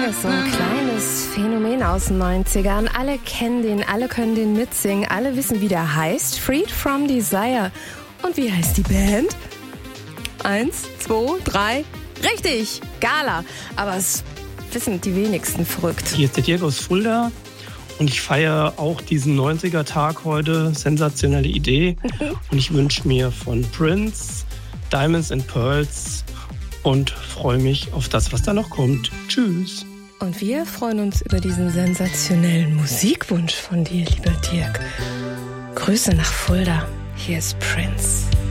ist so ein kleines Phänomen aus den 90ern. Alle kennen den, alle können den mitsingen, alle wissen, wie der heißt. Freed from Desire. Und wie heißt die Band? 1, 2, 3. Richtig, Gala. Aber es wissen die wenigsten verrückt. Hier ist der Dirk aus Fulda. Und ich feiere auch diesen 90er-Tag heute. Sensationelle Idee. Und ich wünsche mir von Prince Diamonds and Pearls und freue mich auf das, was da noch kommt. Tschüss. Und wir freuen uns über diesen sensationellen Musikwunsch von dir, lieber Dirk. Grüße nach Fulda. Hier ist Prince.